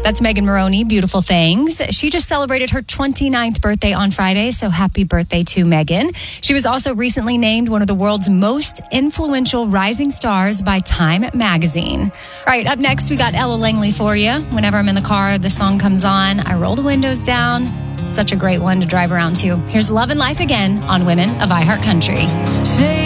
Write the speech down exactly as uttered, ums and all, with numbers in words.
That's Megan Maroney, Beautiful Things. She just celebrated her twenty-ninth birthday on Friday, so happy birthday to Megan. She was also recently named one of the world's most influential rising stars by Time magazine. All right, up next, we got Ella Langley for you. Whenever I'm in the car, the song comes on, I roll the windows down. It's such a great one to drive around to. Here's Love and Life Again on Women of iHeart Country. Say